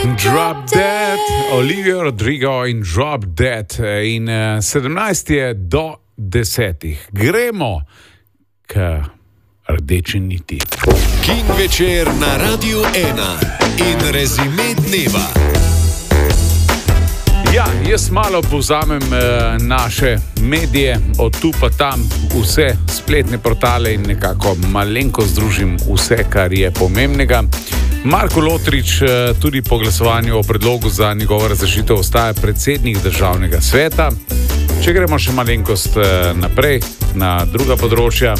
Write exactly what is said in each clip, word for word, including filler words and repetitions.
Drop Dead, Olivia Rodrigo in Drop Dead. In sedemnajst je do desetih. Gremo k rdeči niti. King večer na Radiu ena in rezime dneva. Ja, jaz malo povzamem eh, naše medije, od tu pa tam vse spletne portale in nekako malenko združim vse, kar je pomembnega. Marko Lotrič eh, tudi po glasovanju o predlogu za njegovo razrešitev ostaja predsednik državnega sveta. Če gremo še malenkost eh, naprej na druga področja.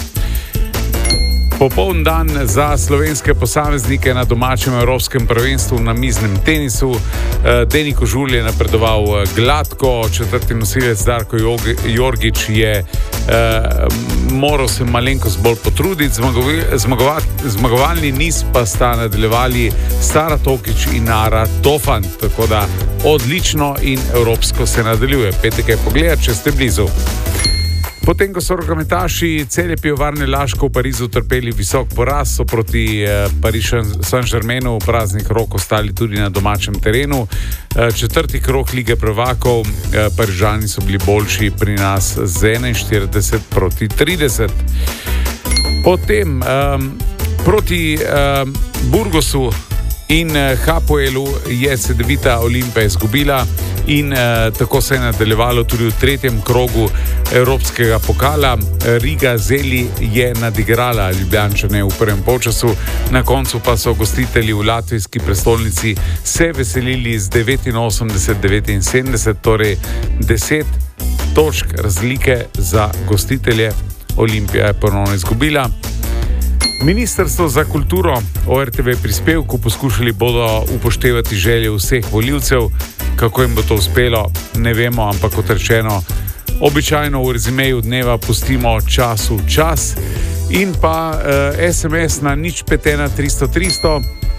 Popoln dan za slovenske posameznike na domačem evropskem prvenstvu na miznem tenisu. Deni Kožul je napredoval gladko, četrti nosilec Darko Jorgič je eh, moral se malenkost bolj potruditi, Zmagova, zmagovalni niz pa sta nadaljevali Sara Tokič in Nara Tofan, tako da odlično in evropsko se nadaljuje. Petek je pogled, če ste blizu. Potem, ko so rokometaši Celje Pivovarne Laško v Parizu trpeli visok poraz, so proti eh, Paris Saint-Germainu praznih rok ostali tudi na domačem terenu. Eh, četrti krog Lige prvakov, eh, Parižani so bili boljši pri nas z enainštirideset proti trideset. Potem eh, proti eh, Burgosu in eh, Hapoelu je Cedevita Olimpija izgubila in eh, tako se je nadaljevalo tudi v tretjem krogu evropskega pokala. Riga Zeli je nadigrala Ljubljančane v prvem polčasu, na koncu pa so gostitelji v latvijski prestolnici se veselili z devetinosemdeset devetinsedemdeset, torej deset točk razlike za gostitelje. Olimpija je ponovno izgubila. Ministrstvo za kulturo o R T V prispevku poskušali bodo upoštevati želje vseh volivcev. Kako jim bo to uspelo, ne vemo, ampak kot rečeno, običajno v rezimeju dneva pustimo času čas. In pa eh, S M S na nič pet ena tristo tristo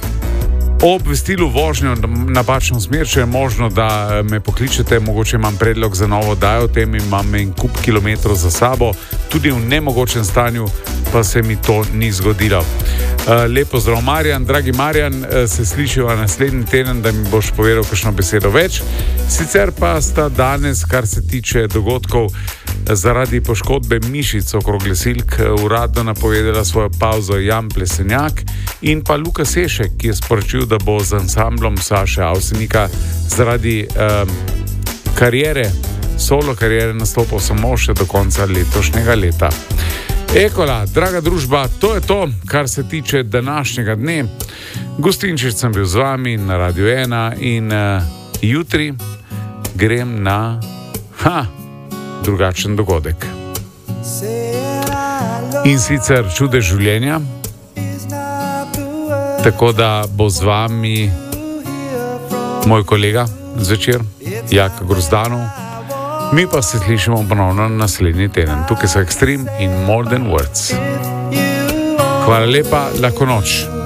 o obvestilu vožnjo napačno smer, če je možno, da me pokličete, mogoče imam predlog za novo dajo, o tem imam en kup kilometrov za sabo, tudi v nemogočem stanju pa se mi to ni zgodilo. Lepo zdrav Marjan, dragi Marjan, se slišiva naslednji teden, da mi boš povedal kakšno besedo več. Sicer pa sta danes, kar se tiče dogodkov, zaradi poškodbe mišic okrog lesilk uradno napovedala svojo pauzo Jan Plesenjak in pa Luka Sešek, ki je sporočil, da bo z ansamblom Saše Avsenika zaradi eh, kariere, solo kariere nastopal samo še do konca letošnjega leta. Ekola, draga družba, to je to, kar se tiče današnjega dne. Gostinčič sem bil z vami na Radiu ena in uh, jutri grem na ha, drugačen dogodek. In sicer čudež življenja. Tako da bo z vami moj kolega zvečer, Jaka Grozdanov. Mi pa se slišimo ponovno naslednji teden. Tukaj so Extreme in More Than Words. Hvala lepa, lahko noč.